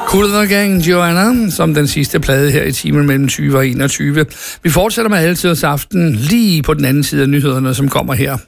Cool Gang, Joanna, som den sidste plade her i timen mellem 20 og 21. Vi fortsætter med Alletiders Aften lige på den anden side af nyhederne, som kommer her.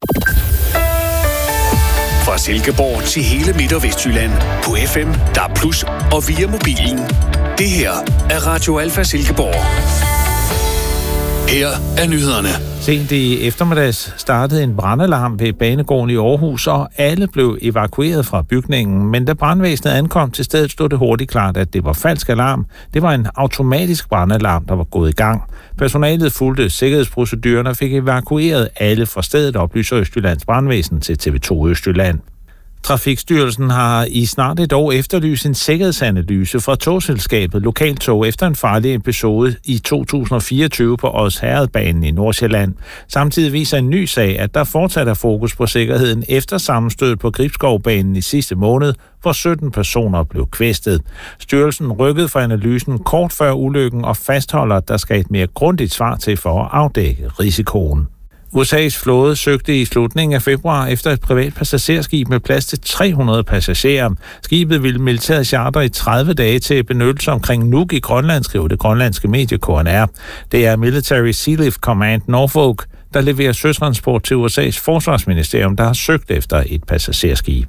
Fra Silkeborg til hele Midt- og Vestjylland på FM, DAB+ og via mobilen. Det her er Radio Alfa Silkeborg. Her er nyhederne. Sent i eftermiddags startede en brandalarm ved banegården i Aarhus, og alle blev evakueret fra bygningen. Men da brandvæsenet ankom til stedet, stod det hurtigt klart, at det var falsk alarm. Det var en automatisk brandalarm, der var gået i gang. Personalet fulgte sikkerhedsproceduren og fik evakueret alle fra stedet, oplyser Østjyllands brandvæsen til TV2 Østjylland. Trafikstyrelsen har i snart et år efterlyst en sikkerhedsanalyse fra togselskabet Lokaltog efter en farlig episode i 2024 på Odsherredbanen i Nordsjælland. Samtidig viser en ny sag, at der fortsat er fokus på sikkerheden efter sammenstødet på Gribskovbanen i sidste måned, hvor 17 personer blev kvæstet. Styrelsen rykkede for analysen kort før ulykken og fastholder, at der skal et mere grundigt svar til for at afdække risikoen. USA's flåde søgte i slutningen af februar efter et privat passagerskib med plads til 300 passagerer. Skibet ville militæret charter i 30 dage til benyttelse omkring Nuuk i Grønland, skriver det grønlandske medie KNR. Det er Military Sealift Command Norfolk, der leverer søtransport til USA's forsvarsministerium, der har søgt efter et passagerskib.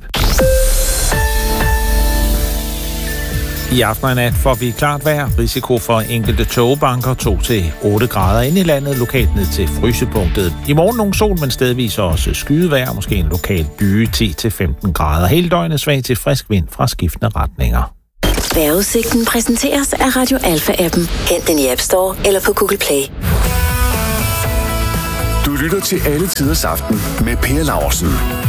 I aften og nat får vi klart vejr. Risiko for enkelte tågebanker 2-8 grader ind i landet, lokalt ned til frysepunktet. I morgen nogle sol, men stedvis også skydevejr, måske en lokal byge 10-15 grader. Hele døgnet svag til frisk vind fra skiftende retninger. Vejrudsigten præsenteres af Radio Alfa-appen. Hent den i App Store eller på Google Play. Du lytter til Alletiders Aften med Per Laursen.